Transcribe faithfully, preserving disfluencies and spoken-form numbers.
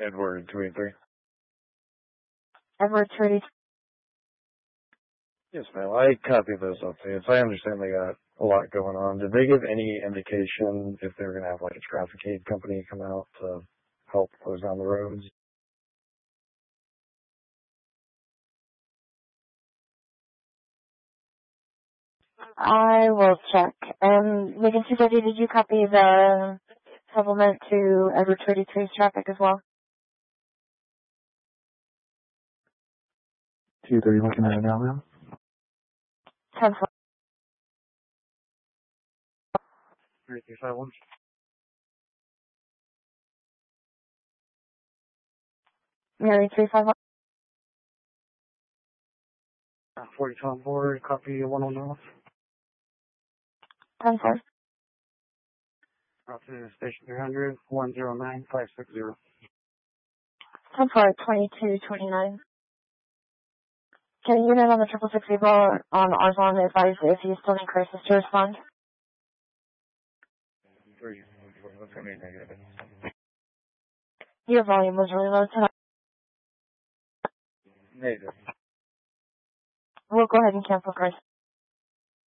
Edward two eight three. Edward two eight three. Yes, ma'am. I copied those updates. I understand they got a lot going on. Did they give any indication if they were going to have like a traffic aid company come out to help close down the roads? I will check. Um, Megan two thirty, did you copy the supplement to Edward two eight three's traffic as well? two thirty, looking at it now, ma'am. ten four. three three five one. Mary three five one. Uh, forty-two on board, copy one oh nine. ten four. Out to station three hundred, one zero nine five six zero. ten four, twenty-two twenty-nine. Can a unit on the triple six people on Arzon advise if you still need crisis to respond? Your volume was really low tonight. Negative. We'll go ahead and cancel crisis.